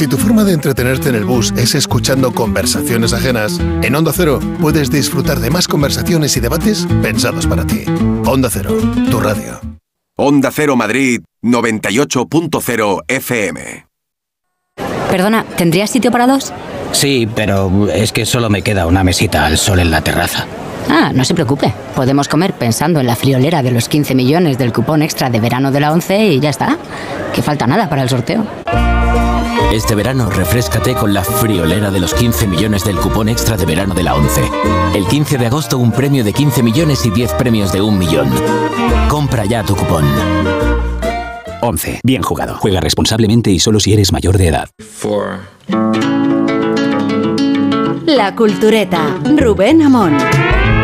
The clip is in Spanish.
Si tu forma de entretenerte en el bus es escuchando conversaciones ajenas, en Onda Cero puedes disfrutar de más conversaciones y debates pensados para ti. Onda Cero, tu radio. Onda Cero Madrid 98.0 FM. Perdona, ¿tendrías sitio para dos? Sí, pero es que solo me queda una mesita al sol en la terraza. Ah, no se preocupe. Podemos comer pensando en la friolera de los 15 millones del cupón extra de verano de la ONCE y ya está. Que falta nada para el sorteo. Este verano refréscate con la friolera de los 15 millones del cupón extra de verano de la ONCE. El 15 de agosto un premio de 15 millones y 10 premios de 1 millón. Compra ya tu cupón. 11. Bien jugado. Juega responsablemente y solo si eres mayor de edad. La Cultureta. Rubén Amón.